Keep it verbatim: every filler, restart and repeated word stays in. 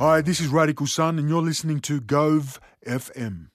Hi, this is Radical Sun, and you're listening to Gove F M.